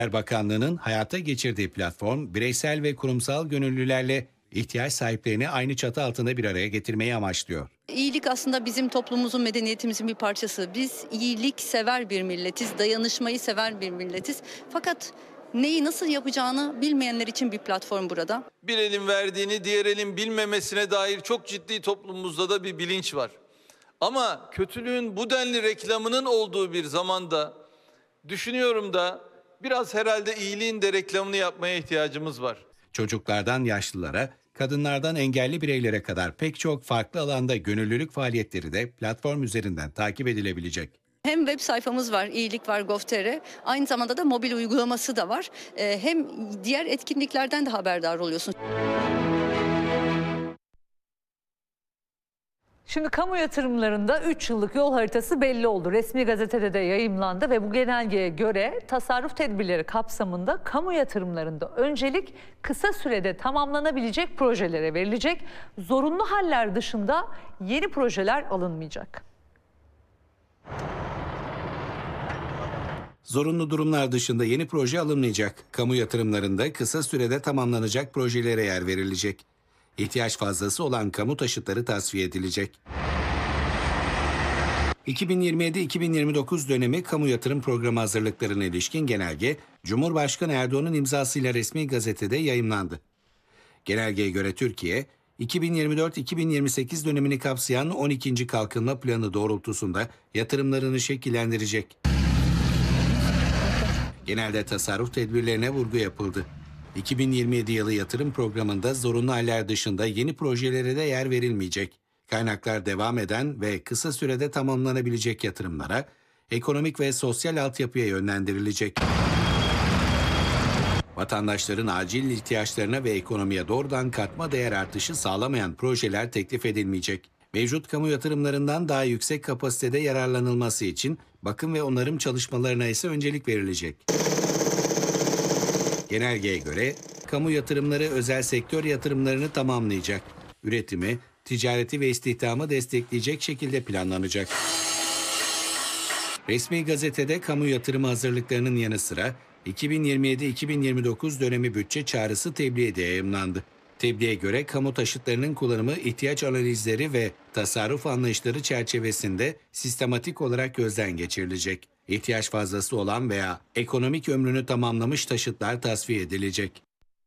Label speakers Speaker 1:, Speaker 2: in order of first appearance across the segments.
Speaker 1: Bakanlığı'nın hayata geçirdiği platform, bireysel ve kurumsal gönüllülerle ihtiyaç sahiplerini aynı çatı altında bir araya getirmeyi amaçlıyor.
Speaker 2: İyilik aslında bizim toplumumuzun, medeniyetimizin bir parçası. Biz iyilik sever bir milletiz, dayanışmayı sever bir milletiz. Fakat neyi nasıl yapacağını bilmeyenler için bir platform burada.
Speaker 3: Bir elin verdiğini diğer elin bilmemesine dair çok ciddi toplumumuzda da bir bilinç var. Ama kötülüğün bu denli reklamının olduğu bir zamanda düşünüyorum da biraz herhalde iyiliğin de reklamını yapmaya ihtiyacımız var.
Speaker 1: Çocuklardan yaşlılara, kadınlardan engelli bireylere kadar pek çok farklı alanda gönüllülük faaliyetleri de platform üzerinden takip edilebilecek.
Speaker 2: Hem web sayfamız var, iyilik var gov.tr. Aynı zamanda da mobil uygulaması da var. Hem diğer etkinliklerden de haberdar oluyorsun.
Speaker 4: Şimdi kamu yatırımlarında 3 yıllık yol haritası belli oldu. Resmi gazetede de yayımlandı ve bu genelgeye göre tasarruf tedbirleri kapsamında kamu yatırımlarında öncelik kısa sürede tamamlanabilecek projelere verilecek. Zorunlu haller dışında yeni projeler alınmayacak.
Speaker 1: Zorunlu durumlar dışında yeni proje alınmayacak. Kamu yatırımlarında kısa sürede tamamlanacak projelere yer verilecek. İhtiyaç fazlası olan kamu taşıtları tasfiye edilecek. 2027-2029 dönemi kamu yatırım programı hazırlıklarına ilişkin genelge, Cumhurbaşkanı Erdoğan'ın imzasıyla resmi gazetede yayımlandı. Genelgeye göre Türkiye, 2024-2028 dönemini kapsayan 12. Kalkınma Planı doğrultusunda yatırımlarını şekillendirecek. Genelde tasarruf tedbirlerine vurgu yapıldı. 2027 yılı yatırım programında zorunlu haller dışında yeni projelere de yer verilmeyecek. Kaynaklar devam eden ve kısa sürede tamamlanabilecek yatırımlara, ekonomik ve sosyal altyapıya yönlendirilecek. Vatandaşların acil ihtiyaçlarına ve ekonomiye doğrudan katma değer artışı sağlamayan projeler teklif edilmeyecek. Mevcut kamu yatırımlarından daha yüksek kapasitede yararlanılması için bakım ve onarım çalışmalarına ise öncelik verilecek. Genelgeye göre kamu yatırımları özel sektör yatırımlarını tamamlayacak. Üretimi, ticareti ve istihdamı destekleyecek şekilde planlanacak. Resmi gazetede kamu yatırımı hazırlıklarının yanı sıra 2027-2029 dönemi bütçe çağrısı tebliği de yayımlandı. Tebliğe göre kamu taşıtlarının kullanımı ihtiyaç analizleri ve tasarruf anlayışları çerçevesinde sistematik olarak gözden geçirilecek. İhtiyaç fazlası olan veya ekonomik ömrünü tamamlamış taşıtlar tasfiye edilecek.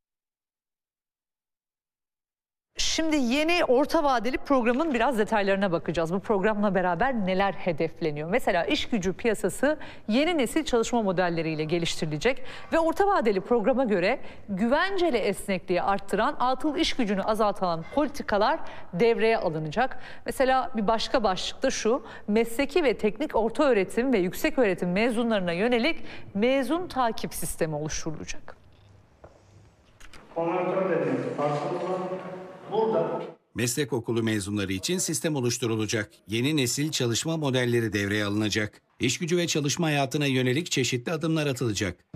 Speaker 4: Şimdi yeni orta vadeli programın biraz detaylarına bakacağız. Bu programla beraber neler hedefleniyor? Mesela iş gücü piyasası yeni nesil çalışma modelleriyle geliştirilecek ve orta vadeli programa göre güvenceli esnekliği arttıran, atıl iş gücünü azaltan politikalar devreye alınacak. Mesela bir başka başlıkta şu: mesleki ve teknik ortaöğretim ve yükseköğretim mezunlarına yönelik mezun takip sistemi oluşturulacak.
Speaker 5: Konvertör dediğimiz aslında burada.
Speaker 1: Meslek okulu mezunları için sistem oluşturulacak. Yeni nesil çalışma modelleri devreye alınacak. İş gücü ve çalışma hayatına yönelik çeşitli adımlar atılacak.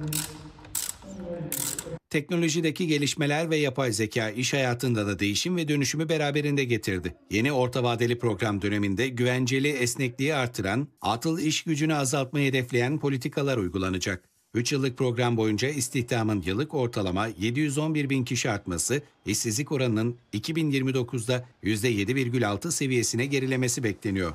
Speaker 1: Teknolojideki gelişmeler ve yapay zeka iş hayatında da değişim ve dönüşümü beraberinde getirdi. Yeni orta vadeli program döneminde güvenceli esnekliği artıran, atıl iş gücünü azaltmayı hedefleyen politikalar uygulanacak. 3 yıllık program boyunca istihdamın yıllık ortalama 711 bin kişi artması, işsizlik oranının 2029'da %7,6 seviyesine gerilemesi bekleniyor.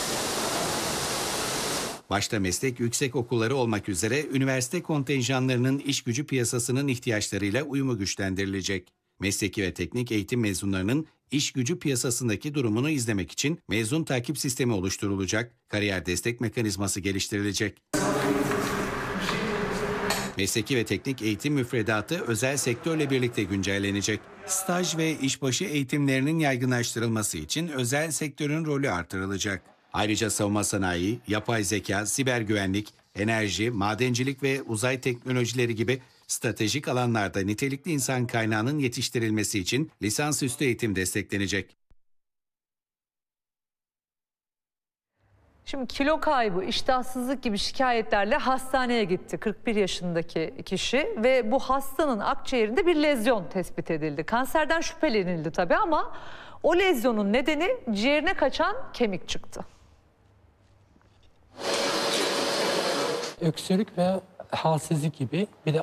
Speaker 1: Başta meslek yüksekokulları olmak üzere üniversite kontenjanlarının iş gücü piyasasının ihtiyaçlarıyla uyumu güçlendirilecek. Mesleki ve teknik eğitim mezunlarının iş gücü piyasasındaki durumunu izlemek için mezun takip sistemi oluşturulacak, kariyer destek mekanizması geliştirilecek. Mesleki ve teknik eğitim müfredatı özel sektörle birlikte güncellenecek. Staj ve işbaşı eğitimlerinin yaygınlaştırılması için özel sektörün rolü artırılacak. Ayrıca savunma sanayi, yapay zeka, siber güvenlik, enerji, madencilik ve uzay teknolojileri gibi stratejik alanlarda nitelikli insan kaynağının yetiştirilmesi için lisansüstü eğitim desteklenecek.
Speaker 4: Şimdi kilo kaybı, iştahsızlık gibi şikayetlerle hastaneye gitti 41 yaşındaki kişi ve bu hastanın akciğerinde bir lezyon tespit edildi. Kanserden şüphelenildi tabii ama o lezyonun nedeni ciğerine kaçan kemik çıktı.
Speaker 6: Öksürük ve halsizlik gibi, bir de